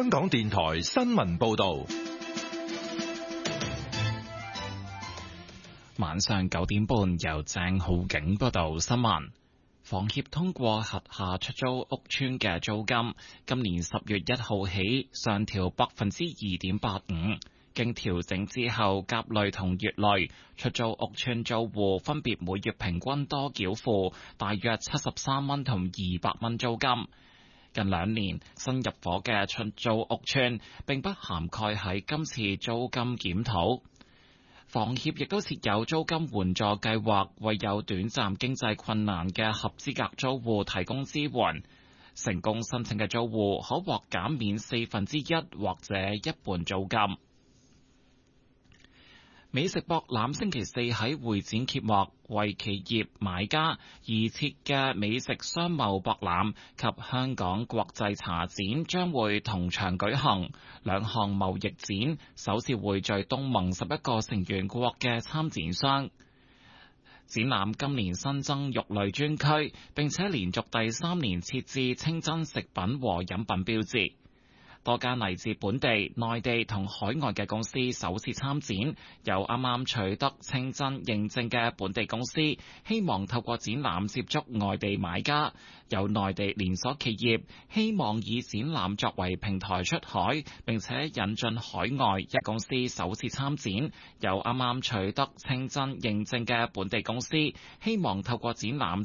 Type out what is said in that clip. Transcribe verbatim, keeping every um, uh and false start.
香港電台新聞報道。 晚上九點半，由鄭浩景報道新聞。房協通過轄下出租屋邨嘅租金，今年十月一號起上調百分之二點八五。經調整之後，甲類同乙類出租屋邨租戶分別每月平均多繳付大約七十三蚊同二百蚊租金。近兩年新入伙嘅出租屋邨並不涵蓋喺今次租金檢討。房協亦都設有租金援助計劃，為有短暫經濟困難嘅合資格租戶提供支援。成功申請嘅租戶可獲減免四分之一或者一半租金。美食博覽星期四喺會展揭幕，為企業買家而設嘅美食商貿博覽及香港國際茶展將會同場舉行。兩項貿易展首次匯聚東盟十一個成員國嘅參展商。展覽今年新增肉類專區，並且連續第三年設置清真食品和飲品標誌。多間嚟自本地、內地同海外嘅公司首次參展，有啱啱取得清真認證嘅本地公司，希望透過展覽接觸外地買家；有內地連鎖企業希望以展覽作為平台出海，並且引進海外。一公司首次參展，有啱啱取得清真認證嘅本地公司，希望透過展覽